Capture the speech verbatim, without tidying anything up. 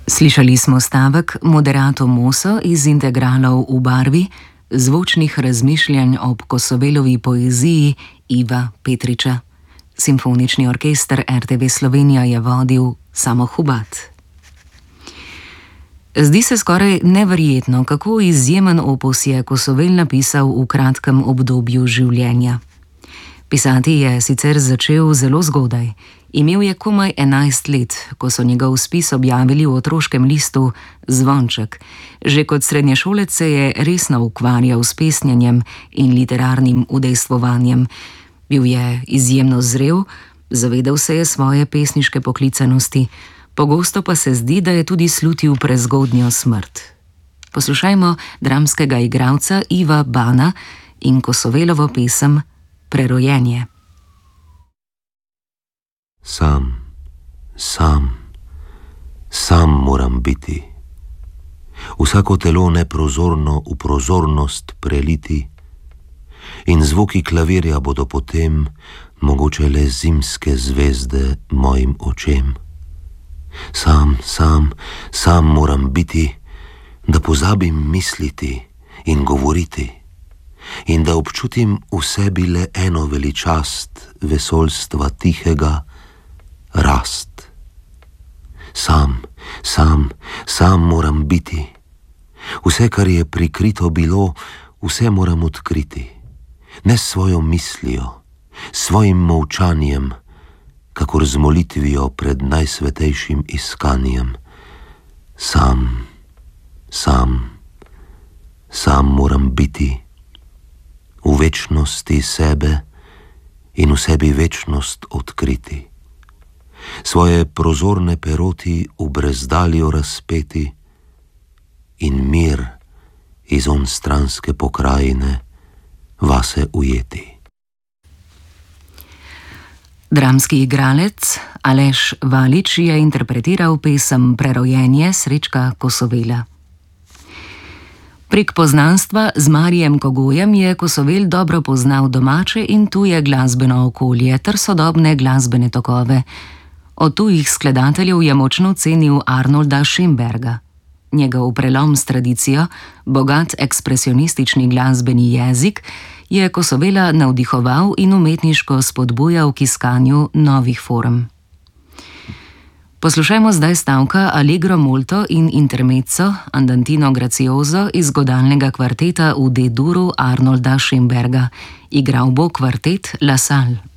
Slišali smo stavek Moderato Moso iz integralov V barvi, zvočnih razmišljanj ob Kosovelovi poeziji Iva Petriča. Simfonični orkester R T V Slovenija je vodil Samo Hubat. Zdi se skoraj neverjetno, kako izjemen opus je Kosovel napisal v kratkem obdobju življenja. Pisati je sicer začel zelo zgodaj. Imel je komaj enajst let, ko so njegov spis objavili v otroškem listu Zvonček. Že kot srednješolec se je resno ukvarjal s pesnjenjem in literarnim udejstvovanjem. Bil je izjemno zrel, zavedal se je svoje pesniške poklicanosti, pogosto pa se zdi, da je tudi slutil prezgodnjo smrt. Poslušajmo dramskega igralca Iva Bana in Kosovelovo pesem Prerojenje. Sam, sam, sam moram biti. Vsako telo neprozorno v prozornost preliti in zvoki klavirja bodo potem mogoče le zimske zvezde mojim očem. Sam, sam, sam moram biti, da pozabim misliti in govoriti in da občutim v sebi le eno veličast vesoljstva tihega, rast. Sam, sam, sam moram biti. Vse, kar je prikrito bilo, vse moram odkriti. Ne s svojo mislijo, svojim molčanjem, kakor z molitvijo pred najsvetejšim iskanjem. Sam, sam, sam moram biti. V večnosti sebe in v sebi večnost odkriti. Svoje prozorne peroti v brezdaljo razpeti in mir iz onstranske pokrajine vase ujeti. Dramski igralec Aleš Valič je interpretiral pesem Prerojenje Srečka Kosovela. Prek poznanstva z Marijem Kogojem je Kosovel dobro poznal domače in tuje glasbeno okolje ter sodobne glasbene tokove. Od tujih skladateljev je močno cenil Arnolda Schönberga. Njegov prelom s tradicijo, bogat ekspresionistični glasbeni jezik, je Kosovela navdihoval in umetniško spodbujal k iskanju novih form. Poslušajmo zdaj stavka Allegro molto in intermezzo Andantino grazioso iz godalnega kvarteta v D-duru Arnolda Schönberga. Igral bo kvartet La Salle.